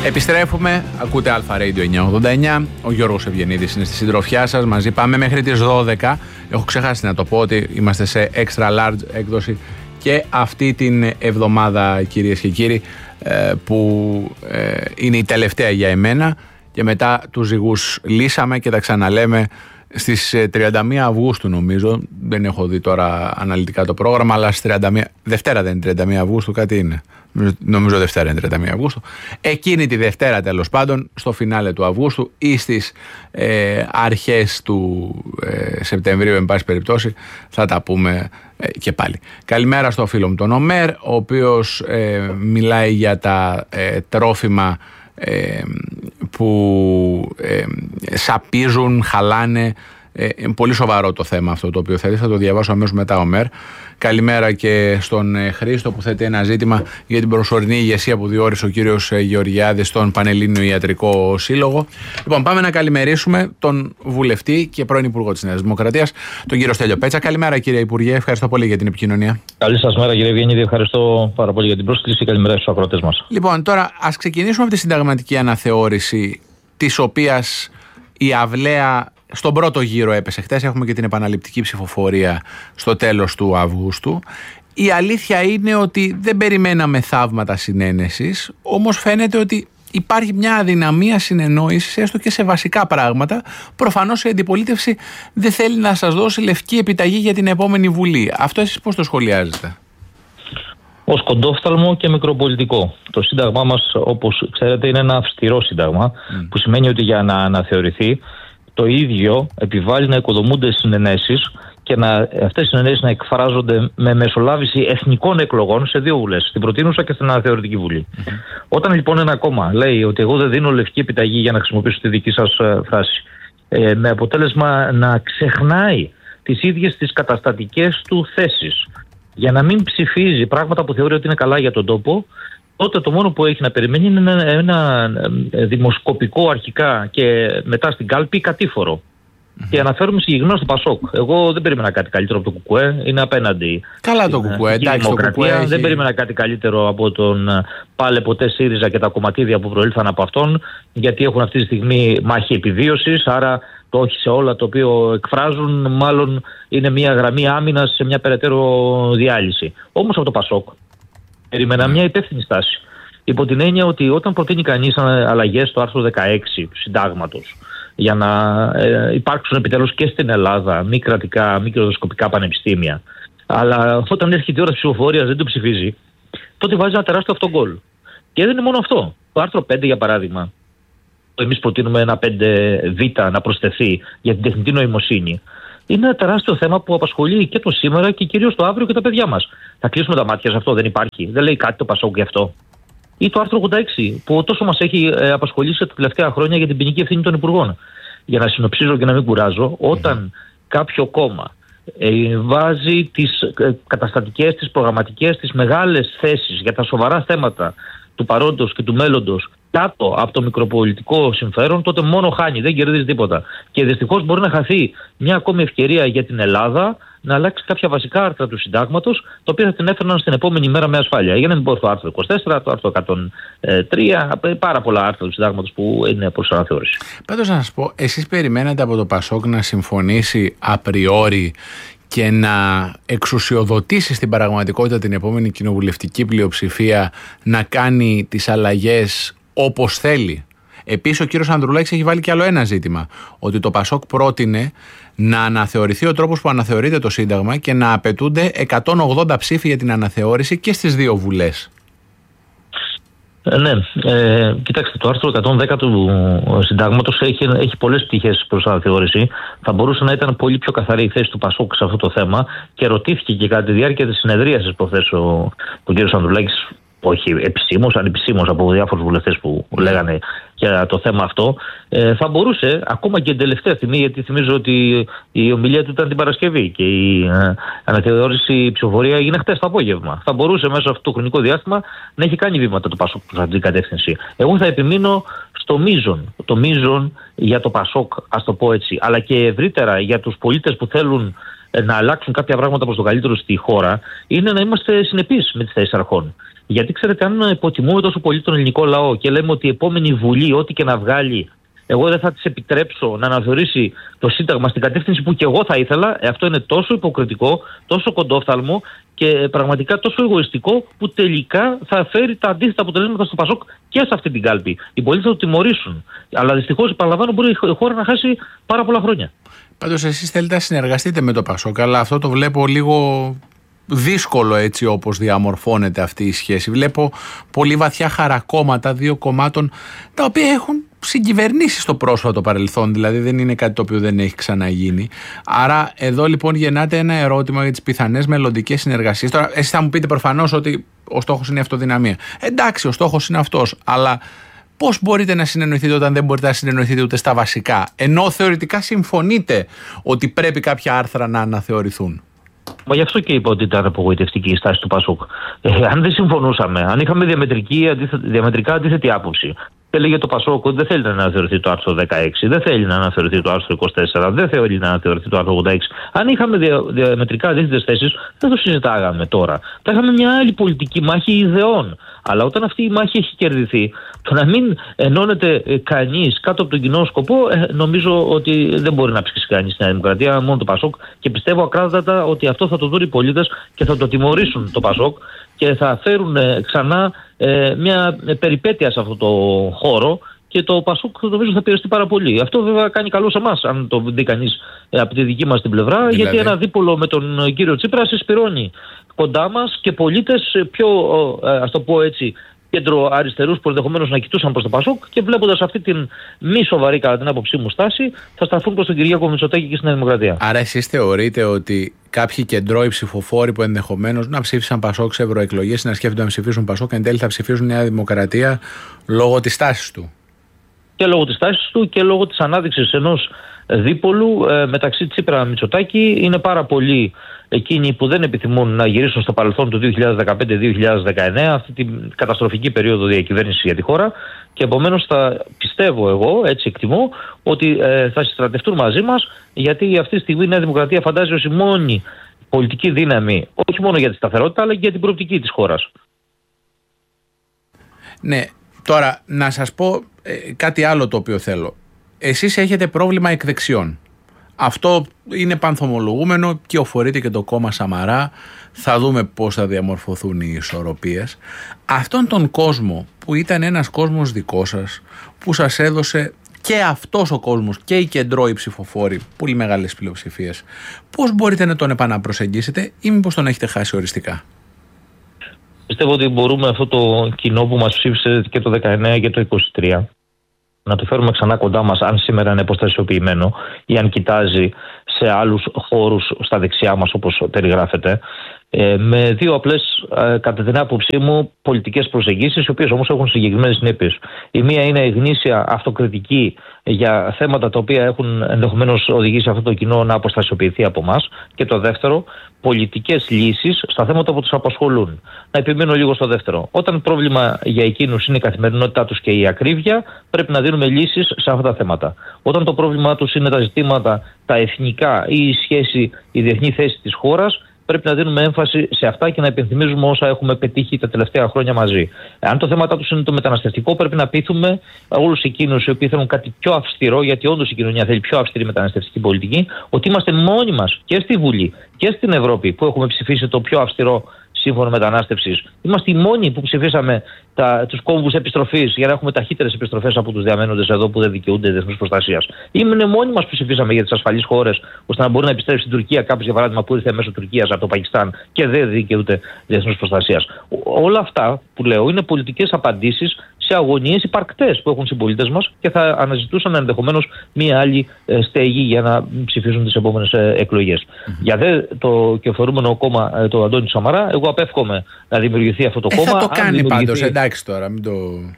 Επιστρέφουμε, ακούτε Αλφα Radio 989. Ο Γιώργος Ευγενίδης είναι στη συντροφιά σας. Μαζί πάμε μέχρι τις 12. Έχω ξεχάσει να το πω ότι είμαστε σε extra large έκδοση και αυτή την εβδομάδα, κυρίες και κύριοι, που είναι η τελευταία για εμένα, και μετά τους ζυγούς λύσαμε και τα ξαναλέμε στις 31 Αυγούστου, νομίζω. Δεν έχω δει τώρα αναλυτικά το πρόγραμμα, αλλά στις 31, Δευτέρα δεν είναι 31 Αυγούστου, κάτι είναι. Νομίζω Δευτέρα είναι 31 Αυγούστου. Εκείνη τη Δευτέρα, τέλος πάντων, στο φινάλε του Αυγούστου ή στις αρχές του Σεπτεμβρίου, εν πάση περιπτώσει, θα τα πούμε και πάλι. Καλημέρα στο φίλο μου τον Ομέρ, ο οποίος μιλάει για τα τρόφιμα που σαπίζουν, χαλάνε. Είναι πολύ σοβαρό το θέμα αυτό το οποίο θέλει. Θα το διαβάσω αμέσως μετά, Ομέρ. Καλημέρα και στον Χρήστο που θέτει ένα ζήτημα για την προσωρινή ηγεσία που διόρισε ο κύριος Γεωργιάδης στον Πανελλήνιο Ιατρικό Σύλλογο. Λοιπόν, πάμε να καλημερίσουμε τον βουλευτή και πρώην Υπουργό της Νέας Δημοκρατίας, τον κύριο Στέλιο Πέτσα. Καλημέρα, κύριε Υπουργέ. Ευχαριστώ πολύ για την επικοινωνία. Καλή σας μέρα, κύριε Ευγενίδη. Ευχαριστώ πάρα πολύ για την πρόσκληση. Καλημέρα στους ακροατές μας. Λοιπόν, τώρα ας ξεκινήσουμε από τη συνταγματική αναθεώρηση, της οποίας η αυλαία στον πρώτο γύρο έπεσε χτες. Έχουμε και την επαναληπτική ψηφοφορία στο τέλος του Αυγούστου. Η αλήθεια είναι ότι δεν περιμέναμε θαύματα συνένεσης, όμως φαίνεται ότι υπάρχει μια αδυναμία συνεννόησης, έστω και σε βασικά πράγματα. Προφανώς η αντιπολίτευση δεν θέλει να σας δώσει λευκή επιταγή για την επόμενη Βουλή. Αυτό εσείς πώς το σχολιάζετε? Ως κοντόφθαλμο και μικροπολιτικό. Το σύνταγμά μας, όπως ξέρετε, είναι ένα αυστηρό σύνταγμα, που σημαίνει ότι για να αναθεωρηθεί, το ίδιο επιβάλλει να οικοδομούνται συνενέσεις και αυτές οι συνενέσεις να εκφράζονται με μεσολάβηση εθνικών εκλογών σε δύο βουλές, στην προτείνουσα και στην αναθεωρητική βουλή. Όταν λοιπόν ένα κόμμα λέει ότι εγώ δεν δίνω λευκή επιταγή, για να χρησιμοποιήσω τη δική σας φράση, με αποτέλεσμα να ξεχνάει τις ίδιες τις καταστατικές του θέσεις για να μην ψηφίζει πράγματα που θεωρεί ότι είναι καλά για τον τόπο, τότε το μόνο που έχει να περιμένει είναι ένα δημοσκοπικό αρχικά και μετά στην κάλπη κατήφορο. Και αναφέρομαι συγκεκριμένα στο Πασόκ. Εγώ δεν περίμενα κάτι καλύτερο από το ΚΚΕ. Είναι απέναντι. Καλά το ΚΚΕ. Εντάξει, το ΚΚΕ έχει... Δεν περίμενα κάτι καλύτερο από τον πάλε ποτέ ΣΥΡΙΖΑ και τα κομματίδια που προήλθαν από αυτόν, γιατί έχουν αυτή τη στιγμή μάχη επιβίωσης. Άρα το όχι σε όλα το οποίο εκφράζουν, μάλλον είναι μια γραμμή άμυνας σε μια περαιτέρω διάλυση. Όμως από το Πασόκ περίμενα μια υπεύθυνη στάση. Υπό την έννοια ότι όταν προτείνει κανείς αλλαγές στο άρθρο 16 του συντάγματος, για να υπάρξουν επιτέλους και στην Ελλάδα μη κρατικά, μη κερδοσκοπικά πανεπιστήμια, αλλά όταν έρχεται η ώρα της ψηφοφορίας δεν το ψηφίζει, τότε βάζει ένα τεράστιο αυτογκόλ. Και δεν είναι μόνο αυτό. Το άρθρο 5, για παράδειγμα, εμείς προτείνουμε ένα 5β να προσθεθεί για την τεχνητή νοημοσύνη. Είναι ένα τεράστιο θέμα που απασχολεί και το σήμερα και κυρίως το αύριο και τα παιδιά μας. Θα κλείσουμε τα μάτια σε αυτό? Δεν υπάρχει. Δεν λέει κάτι το Πασόκ γι' αυτό? Ή το άρθρο 86 που τόσο μας έχει απασχολήσει τα τελευταία χρόνια για την ποινική ευθύνη των υπουργών. Για να συνοψίζω και να μην κουράζω, όταν κάποιο κόμμα βάζει τις καταστατικές, τις προγραμματικές, τις μεγάλες θέσεις για τα σοβαρά θέματα του παρόντος και του μέλλοντος κάτω από το μικροπολιτικό συμφέρον, τότε μόνο χάνει, δεν κερδίζει τίποτα. Και δυστυχώς μπορεί να χαθεί μια ακόμη ευκαιρία για την Ελλάδα να αλλάξει κάποια βασικά άρθρα του συντάγματος, τα οποία θα την έφερναν στην επόμενη μέρα με ασφάλεια. Για να μην πω το άρθρο 24, το άρθρο 103, πάρα πολλά άρθρα του συντάγματος που είναι προς αναθεώρηση. Πάντως να σας πω, εσείς περιμένετε από το Πασόκ να συμφωνήσει απριόρι και να εξουσιοδοτήσει στην πραγματικότητα την επόμενη κοινοβουλευτική πλειοψηφία να κάνει τις αλλαγές όπως θέλει? Επίσης ο κύριος Ανδρουλάκης έχει βάλει και άλλο ένα ζήτημα, ότι το Πασόκ πρότεινε να αναθεωρηθεί ο τρόπος που αναθεωρείται το Σύνταγμα και να απαιτούνται 180 ψήφοι για την αναθεώρηση και στις δύο βουλές. Ναι, κοιτάξτε, το άρθρο 110 του συντάγματος έχει πολλές πτυχές προς αναθεώρηση. Θα μπορούσε να ήταν πολύ πιο καθαρή η θέση του Πασόκ σε αυτό το θέμα και ρωτήθηκε και κατά τη διάρκεια της συνεδρίασης προχθές ο κ. Ανδρουλάκης, όχι επισήμως, ανεπισήμως από διάφορους βουλευτές που λέγανε για το θέμα αυτό, θα μπορούσε ακόμα και την τελευταία στιγμή, γιατί θυμίζω ότι η ομιλία του ήταν την Παρασκευή και η αναθεώρηση ψηφοφορία έγινε χτες το απόγευμα. Θα μπορούσε μέσα σε αυτό το χρονικό διάστημα να έχει κάνει βήματα το Πασόκ προς αυτή την κατεύθυνση. Εγώ θα επιμείνω στο μείζον. Το μείζον για το Πασόκ, ας το πω έτσι, αλλά και ευρύτερα για τους πολίτες που θέλουν να αλλάξουν κάποια πράγματα προς το καλύτερο στη χώρα, είναι να είμαστε συνεπείς με τις θέσεις αρχών. Γιατί ξέρετε, αν υποτιμούμε τόσο πολύ τον ελληνικό λαό και λέμε ότι η επόμενη Βουλή, ό,τι και να βγάλει, εγώ δεν θα της επιτρέψω να αναθεωρήσει το Σύνταγμα στην κατεύθυνση που και εγώ θα ήθελα, αυτό είναι τόσο υποκριτικό, τόσο κοντόφθαλμο και πραγματικά τόσο εγωιστικό, που τελικά θα φέρει τα αντίθετα αποτελέσματα στο Πασόκ και σε αυτή την κάλπη. Οι πολίτες θα το τιμωρήσουν. Αλλά δυστυχώς, επαναλαμβάνω, μπορεί η χώρα να χάσει πάρα πολλά χρόνια. Πάντως, εσείς θέλετε να συνεργαστείτε με το Πασόκ, αλλά αυτό το βλέπω λίγο δύσκολο έτσι όπως διαμορφώνεται αυτή η σχέση. Βλέπω πολύ βαθιά χαρακόμματα δύο κομμάτων τα οποία έχουν συγκυβερνήσει στο πρόσφατο παρελθόν, δηλαδή δεν είναι κάτι το οποίο δεν έχει ξαναγίνει. Άρα εδώ λοιπόν γεννάται ένα ερώτημα για τις πιθανές μελλοντικές συνεργασίες. Τώρα εσείς θα μου πείτε προφανώς ότι ο στόχος είναι η αυτοδυναμία. Εντάξει, ο στόχος είναι αυτός, αλλά πώς μπορείτε να συνεννοηθείτε όταν δεν μπορείτε να συνεννοηθείτε ούτε στα βασικά, ενώ θεωρητικά συμφωνείτε ότι πρέπει κάποια άρθρα να αναθεωρηθούν? Μα γι' αυτό και είπα ότι ήταν απογοητευτική η στάση του Πασόκ. Αν δεν συμφωνούσαμε, αν είχαμε διαμετρικά αντίθετη άποψη, έλεγε το Πασόκ ότι δεν θέλει να αναθεωρηθεί το άρθρο 16, δεν θέλει να αναθεωρηθεί το άρθρο 24, δεν θέλει να αναθεωρηθεί το άρθρο 86. Αν είχαμε διαμετρικά αντίθετες θέσεις, δεν το συζητάγαμε τώρα. Θα είχαμε μια άλλη πολιτική μάχη ιδεών. Αλλά όταν αυτή η μάχη έχει κερδιθεί, το να μην ενώνεται κανείς κάτω από τον κοινό σκοπό, νομίζω ότι δεν μπορεί να ψηφίσει κανείς στη Νέα Δημοκρατία, μόνο το Πασόκ. Και πιστεύω ακράδαντα ότι αυτό θα το δουν οι πολίτες και θα το τιμωρήσουν το Πασόκ και θα φέρουν ξανά μια περιπέτεια σε αυτό το χώρο. Και το Πασόκ νομίζω θα πειραστεί πάρα πολύ. Αυτό βέβαια κάνει καλό σε εμάς, αν το δει κανείς από τη δική μας την πλευρά, δηλαδή, γιατί ένα δίπολο με τον κύριο Τσίπρα συσπηρώνει κοντά μας και πολίτες πιο, ας το πω έτσι, κέντρο-αριστερούς που ενδεχομένως να κοιτούσαν προς το Πασόκ και βλέποντας αυτή την μη σοβαρή, κατά την άποψή μου, στάση, θα σταθούν προς τον Κυριάκο Μητσοτάκη και στην Νέα Δημοκρατία. Άρα, εσείς θεωρείτε ότι κάποιοι κεντρώοι ψηφοφόροι που ενδεχομένως να ψήφισαν Πασόκ σε ευρωεκλογές, να σκέφτονται να ψηφίσουν Πασόκ, εν τέλει θα ψηφίσουν Νέα Δημοκρατία λόγω της τάσης του? Και λόγω της τάσης του και λόγω της ανάδειξης ενός δίπολου μεταξύ Τσίπρα και Μητσοτάκη. Είναι πάρα πολλοί εκείνοι που δεν επιθυμούν να γυρίσουν στο παρελθόν του 2015-2019, αυτή την καταστροφική περίοδο διακυβέρνησης για τη χώρα, και επομένως θα πιστεύω εγώ, έτσι εκτιμώ, ότι θα συστρατευτούν μαζί μας, γιατί αυτή τη στιγμή η Νέα Δημοκρατία φαντάζει ως η μόνη πολιτική δύναμη, όχι μόνο για τη σταθερότητα, αλλά και για την προοπτική της χώρας. Ναι, τώρα να σας πω κάτι άλλο το οποίο θέλω. Εσείς έχετε πρόβλημα εκδεξιών. Αυτό είναι πανθομολογούμενο και οφορείται και το κόμμα Σαμαρά. Θα δούμε πώς θα διαμορφωθούν οι ισορροπίες. Αυτόν τον κόσμο που ήταν ένας κόσμος δικό σας, που σας έδωσε και αυτός ο κόσμος και οι κεντρώοι ψηφοφόροι, πολύ μεγάλες πλειοψηφίες, πώς μπορείτε να τον επαναπροσεγγίσετε ή μήπως τον έχετε χάσει οριστικά? Πιστεύω ότι μπορούμε αυτό το κοινό που μας ψήφισε και το 19 και το 23 να το φέρουμε ξανά κοντά μας, αν σήμερα είναι αποστασιοποιημένο ή αν κοιτάζει σε άλλους χώρους στα δεξιά μας όπως περιγράφεται, με δύο απλές, κατά την άποψή μου, πολιτικές προσεγγίσεις, οι οποίες όμως έχουν συγκεκριμένες συνέπειες. Η μία είναι η γνήσια αυτοκριτική για θέματα τα οποία έχουν ενδεχομένως οδηγήσει αυτό το κοινό να αποστασιοποιηθεί από εμάς. Και το δεύτερο, πολιτικές λύσεις στα θέματα που τους απασχολούν. Να επιμείνω λίγο στο δεύτερο. Όταν πρόβλημα για εκείνους είναι η καθημερινότητά τους και η ακρίβεια, πρέπει να δίνουμε λύσεις σε αυτά τα θέματα. Όταν το πρόβλημά τους είναι τα ζητήματα τα εθνικά ή η σχέση, η διεθνή θέση της χώρας, πρέπει να δίνουμε έμφαση σε αυτά και να υπενθυμίζουμε όσα έχουμε πετύχει τα τελευταία χρόνια μαζί. Αν το θέμα τους είναι το μεταναστευτικό, πρέπει να πείθουμε όλους εκείνους οι οποίοι θέλουν κάτι πιο αυστηρό, γιατί όντως η κοινωνία θέλει πιο αυστηρή μεταναστευτική πολιτική, ότι είμαστε μόνοι μας και στη Βουλή και στην Ευρώπη που έχουμε ψηφίσει το πιο αυστηρό σύμφωνο μετανάστευσης. Είμαστε οι μόνοι που ψηφίσαμε τους κόμβους επιστροφής για να έχουμε ταχύτερες επιστροφές από τους διαμένοντες εδώ που δεν δικαιούνται διεθνούς προστασίας. Είμαστε μόνοι μας που ψηφίσαμε για τις ασφαλείς χώρες, ώστε να μπορεί να επιστρέψει στην Τουρκία κάποιος, για παράδειγμα, που ήρθε μέσω Τουρκίας από το Πακιστάν και δεν δικαιούται διεθνούς προστασίας. Όλα αυτά που λέω είναι πολιτικές απαντήσεις σε αγωνίες υπαρκτές που έχουν οι συμπολίτες μας και θα αναζητούσαν ενδεχομένως μία άλλη στέγη για να ψηφίσουν τις επόμενες εκλογές. Για το κεφαλούμενο κόμμα, το Αντώνη Σαμαρά, εγώ απέφχομαι να δημιουργηθεί αυτό το κόμμα. Θα το κάνει πάντως, εντάξει τώρα, μην το...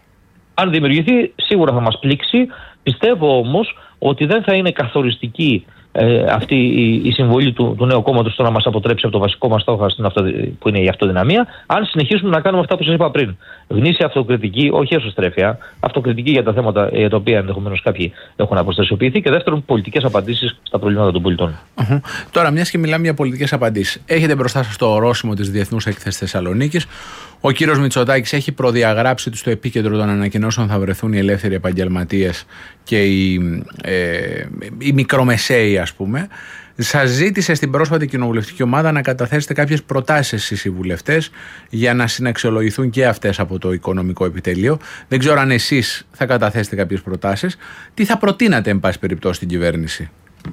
Αν δημιουργηθεί, σίγουρα θα μας πλήξει. Πιστεύω όμως ότι δεν θα είναι καθοριστική αυτή η συμβολή του νέου κόμματος στο να μας αποτρέψει από το βασικό μας στόχο που είναι η αυτοδυναμία, αν συνεχίσουμε να κάνουμε αυτά που σας είπα πριν. Γνήσια αυτοκριτική, όχι εσωστρέφεια, αυτοκριτική για τα θέματα για τα οποία ενδεχομένως κάποιοι έχουν αποστασιοποιηθεί, και δεύτερον, πολιτικές απαντήσεις στα προβλήματα των πολιτών. Τώρα, μιας και μιλάμε για πολιτικές απαντήσεις, έχετε μπροστά σας το ορόσημο της Διεθνούς Έκθεσης Θεσσαλονίκης, Ο κύριος Μητσοτάκης έχει προδιαγράψει ότι στο επίκεντρο των ανακοινώσεων θα βρεθούν οι ελεύθεροι επαγγελματίες και οι μικρομεσαίοι, ας πούμε. Σας ζήτησε στην πρόσφατη κοινοβουλευτική ομάδα να καταθέσετε κάποιες προτάσεις εσείς οι βουλευτές για να συναξιολογηθούν και αυτές από το Οικονομικό Επιτελείο. Δεν ξέρω αν εσείς θα καταθέσετε κάποιες προτάσεις. Τι θα προτείνατε, εν πάση περιπτώσει, στην κυβέρνηση?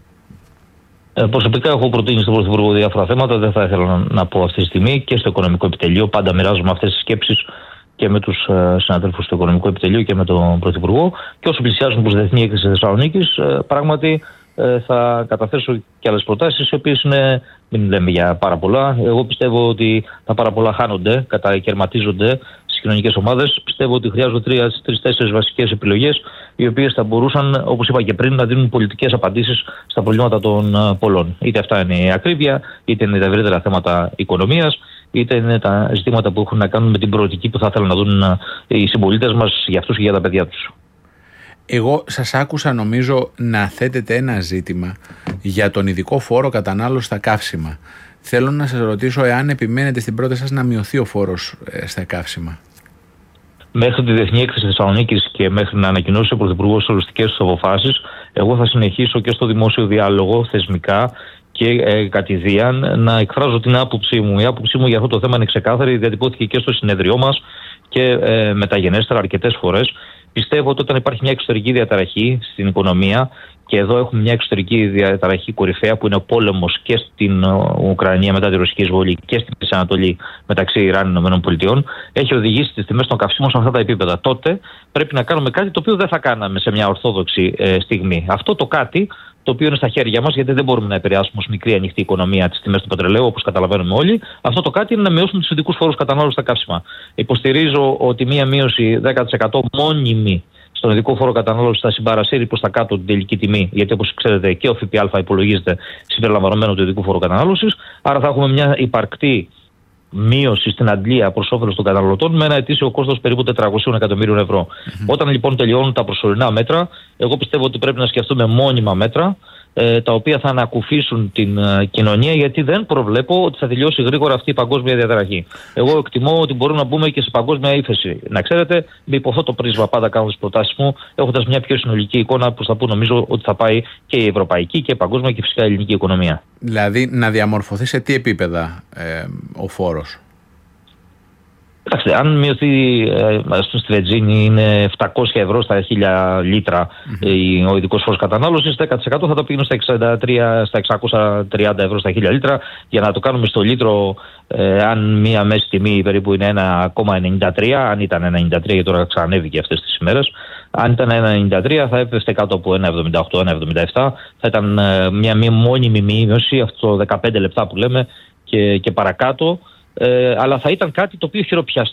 Προσωπικά έχω προτείνει στον Πρωθυπουργό διάφορα θέματα. Δεν θα ήθελα να πω αυτή τη στιγμή και στο Οικονομικό Επιτελείο. Πάντα μοιράζομαι αυτές τις σκέψεις και με τους συναδέλφους του Οικονομικού Επιτελείου και με τον Πρωθυπουργό. Και όσο πλησιάζουν προς Διεθνή Έκθεση Θεσσαλονίκης, πράγματι θα καταθέσω και άλλες προτάσεις, οι οποίες είναι, μην λέμε για πάρα πολλά. Εγώ πιστεύω ότι τα πάρα πολλά χάνονται, κατακαιρματίζονται στις κοινωνικές ομάδες. Πιστεύω ότι χρειάζονται 3-4 βασικές επιλογές, οι οποίες θα μπορούσαν, όπως είπα και πριν, να δίνουν πολιτικές απαντήσεις στα προβλήματα των πολλών. Είτε αυτά είναι η ακρίβεια, είτε είναι τα ευρύτερα θέματα οικονομίας, είτε είναι τα ζητήματα που έχουν να κάνουν με την προοπτική που θα ήθελαν να δουν οι συμπολίτες μας για αυτούς και για τα παιδιά τους. Εγώ σας άκουσα, νομίζω, να θέτετε ένα ζήτημα για τον ειδικό φόρο κατανάλωσης στα καύσιμα. Θέλω να σας ρωτήσω εάν επιμένετε στην πρόταση σας να μειωθεί ο φόρος στα καύσιμα. Μέχρι τη Διεθνή Έκθεση Θεσσαλονίκης και μέχρι να ανακοινώσει ο Πρωθυπουργός τις οριστικές του αποφάσεις, εγώ θα συνεχίσω και στο δημόσιο διάλογο θεσμικά και κατηδίαν να εκφράζω την άποψή μου. Η άποψή μου για αυτό το θέμα είναι ξεκάθαρη, διατυπώθηκε και στο συνέδριό μας και μεταγενέστερα αρκετές φορές. Πιστεύω ότι όταν υπάρχει μια εξωτερική διαταραχή στην οικονομία, και εδώ έχουμε μια εξωτερική διαταραχή κορυφαία που είναι ο πόλεμος και στην Ουκρανία μετά τη ρωσική εισβολή και στην Μέση Ανατολή μεταξύ Ιράν και ΗΠΑ, έχει οδηγήσει τις τιμές των καυσίμων σε αυτά τα επίπεδα. Τότε πρέπει να κάνουμε κάτι το οποίο δεν θα κάναμε σε μια ορθόδοξη στιγμή. Αυτό το κάτι, το οποίο είναι στα χέρια μας, γιατί δεν μπορούμε να επηρεάσουμε ως μικρή ανοιχτή οικονομία τις τιμές του πετρελαίου, όπως καταλαβαίνουμε όλοι, αυτό το κάτι είναι να μειώσουμε τους ειδικούς φόρους κατανάλωσης στα καύσιμα. Υποστηρίζω ότι μια μείωση 10% μόνιμη στον ειδικό φόρο κατανάλωσης θα συμπαρασύρει προς τα κάτω την τελική τιμή, γιατί όπως ξέρετε και ο ΦΠΑ υπολογίζεται συμπεριλαμβανομένου του ειδικού φόρου κατανάλωσης. Άρα θα έχουμε μια υπαρκτή μείωση στην αντλία προς όφελος των καταναλωτών με ένα ετήσιο κόστος περίπου 400 εκατομμύριων ευρώ. Όταν λοιπόν τελειώνουν τα προσωρινά μέτρα, εγώ πιστεύω ότι πρέπει να σκεφτούμε μόνιμα μέτρα, τα οποία θα ανακουφίσουν την κοινωνία, γιατί δεν προβλέπω ότι θα τελειώσει γρήγορα αυτή η παγκόσμια διαταραχή. Εγώ εκτιμώ ότι μπορούμε να μπούμε και σε παγκόσμια ύφεση. Να ξέρετε, υπό αυτό το πρίσμα πάντα κάνω τις προτάσεις μου, έχοντας μια πιο συνολική εικόνα προς τα που νομίζω ότι θα πάει και η ευρωπαϊκή και η παγκόσμια και φυσικά η ελληνική οικονομία. Δηλαδή, να διαμορφωθεί σε τι επίπεδα ο φόρος? Κοιτάξτε, αν μειωθεί στη βενζίνη είναι 700 ευρώ στα 1000 λίτρα ο ειδικός φόρος κατανάλωσης, 10% θα το πήγαινε στα 630 ευρώ στα 1000 λίτρα. Για να το κάνουμε στο λίτρο, αν μία μέση τιμή περίπου είναι 1,93, αν ήταν 1,93 γιατί τώρα ξανανέβηκε αυτές τις ημέρες, αν ήταν 1,93 θα έπεφτε κάτω από 1,78, 1,77, θα ήταν μια μόνιμη μείωση, αυτό 15 λεπτά που λέμε και παρακάτω. Αλλά θα ήταν κάτι το οποίο